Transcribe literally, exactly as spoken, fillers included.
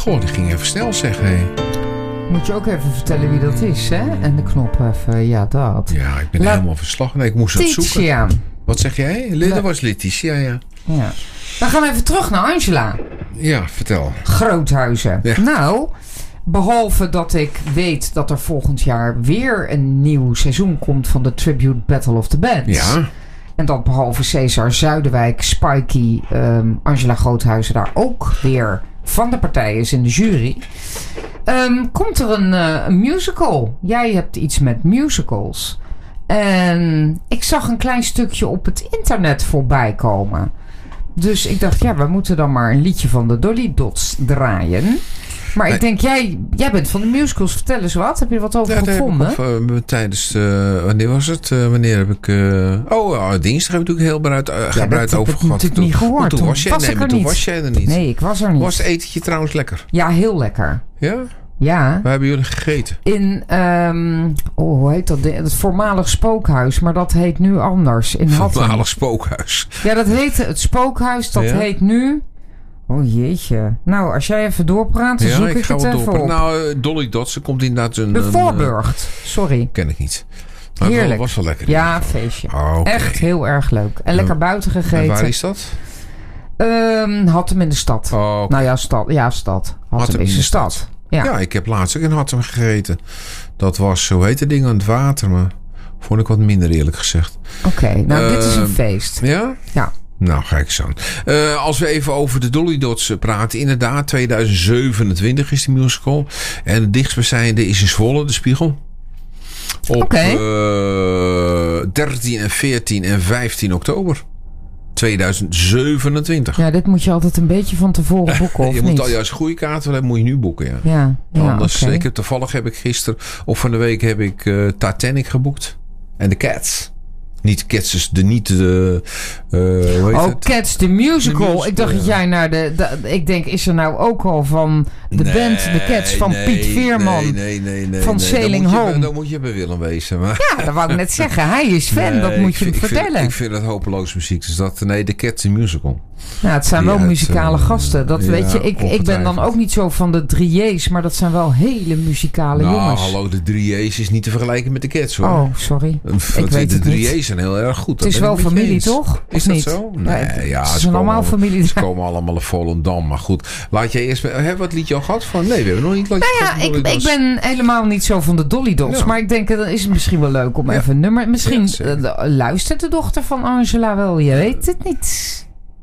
Goh, die ging even snel zeggen. Hey. Moet je ook even vertellen wie dat is, hè? En de knop even, ja, dat. Ja, ik ben La- helemaal verslag. Nee, ik moest dat zoeken. Letitia. Wat zeg jij? Dat was Letitia, ja. Ja. Dan gaan we even terug naar Angela. Ja, vertel. Groothuizen. Ja. Nou, behalve dat ik weet dat er volgend jaar weer een nieuw seizoen komt van de Tribute Battle of the Bands. Ja. En dat behalve Cesar Zuiderwijk, Spikey, um, Angela Groothuizen daar ook weer van de partij is in de jury. Um, komt er een, uh, een musical. Jij hebt iets met musicals. En ik zag een klein stukje op het internet voorbij komen. Dus ik dacht, ja, we moeten dan maar een liedje van de Dolly Dots draaien. Maar Nee. ik denk, jij, jij bent van de musicals. Vertel eens wat. Heb je er wat over Ja, daar gevonden? heb ik op, uh, tijdens, uh, wanneer was het? Uh, wanneer heb ik... Uh, oh, uh, dinsdag heb ik natuurlijk heel breed, uh, Ja, gebreid dat over heb ik gehad. natuurlijk niet gehoord. Toen, toen was jij, was nee, ik maar er toen niet. was jij er niet. Nee, ik was er niet. Was het etentje trouwens lekker? Ja, heel lekker. Ja? Ja. Waar hebben jullie gegeten? In, um, oh, hoe heet dat? Het voormalig spookhuis, maar dat heet nu anders. In Hattem. Voormalig spookhuis. Ja, dat heette het spookhuis. Dat Ja? heet nu... Oh jeetje. Nou, als jij even doorpraat, dan Ja, zoek ik, ik, ga het wel even door. op. Nou, uh, Dolly Dots, er komt inderdaad een... de een, Voorburgt. Sorry. uh, ken ik niet. Maar het Heerlijk. was wel lekker. Ja, feestje. Oh, okay. Echt heel erg leuk. En lekker buiten gegeten. En waar is dat? Um, Hattem in de stad. Oh, okay. Nou ja, stad. Ja, stad. Hattem is een stad. stad. Ja. Ja, ik heb laatst ook in Hattem gegeten. Dat was, hoe heet het ding, aan het water. Maar vond ik wat minder eerlijk gezegd. Oké, okay, nou uh, dit is een feest. Ja? Ja. Nou, ga ik zo. Uh, als we even over de Dolly Dots praten. Inderdaad, tweeduizend zevenentwintig is die musical. En het dichtstbijzijnde is in Zwolle, de Spiegel. Op okay. uh, dertien en veertien en vijftien oktober. tweeduizend zevenentwintig. Ja, dit moet je altijd een beetje van tevoren boeken, of je niet? moet al juist goede kaarten hebben, moet je nu boeken, ja. Ja, ja Anders, okay. ik heb, toevallig heb ik gisteren, of van de week heb ik uh, Titanic geboekt. En de Cats. Niet Cats, dus de niet de... Uh, hoe heet oh, het? Cats, de musical. musical. Ik dacht ja. dat jij naar de, de... Ik denk, is er nou ook al van de nee, band de Cats van nee, Piet Veerman? Nee, nee, nee. nee van nee, Sailing dan Home. Je, dan moet je bij Willem wezen. Maar. Ja, dat wou ik net zeggen. Hij is fan, nee, dat moet je hem ik vertellen. Vind, ik vind het hopeloos muziek. Dus dat, nee, de Cats, de musical. Nou, het zijn wel uit, muzikale uh, gasten. Dat ja, weet je. Ik, ik ben dan ook niet zo van de drieërs, maar dat zijn wel hele muzikale nou, jongens. hallo, de drieërs is niet te vergelijken met de Cats, hoor. Oh, sorry. F- ik weet de het drieërs niet. zijn heel erg goed. Het is wel familie, toch? Is of dat niet? zo? Nee, ja, ja, ze zijn allemaal familie. Ze komen allemaal in Volendam. Maar goed, laat jij eerst... Hebben we het liedje al gehad? Van, nee, we hebben nog niet het liedje Nou ja, ik, ik ben helemaal niet zo van de Dolly Dots. Ja. Maar ik denk, dan is het misschien wel leuk om ja. even een nummer... Misschien ja, uh, luistert de dochter van Angela wel. Je weet het niet.